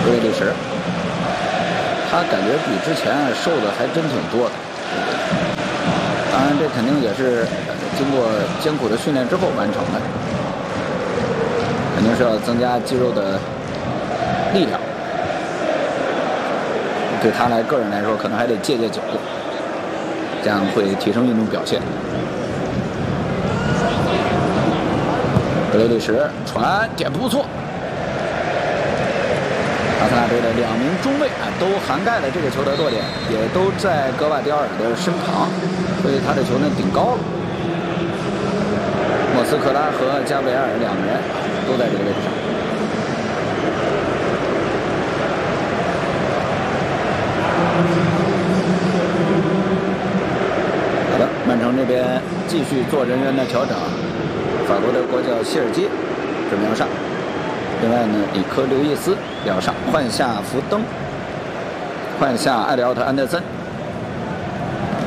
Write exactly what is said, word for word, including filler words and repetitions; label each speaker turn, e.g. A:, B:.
A: 格雷利什，他感觉比之前瘦的还真挺多的。当然，这肯定也是经过艰苦的训练之后完成的，肯定是要增加肌肉的力量。对他来个人来说，可能还得戒戒酒，这样会提升运动表现。格雷利什传点不错。阿森纳队的两名中卫啊，都涵盖了这个球的落点，也都在格瓦迪奥尔的身旁，所以他的球呢顶高了。莫斯科拉和加布里埃尔两个人都在这个位置上。好的，曼城这边继续做人员的调整，法国的国脚希尔基准备要上。另外呢，里科刘易斯要上，换下福登，换下埃里奥特安德森。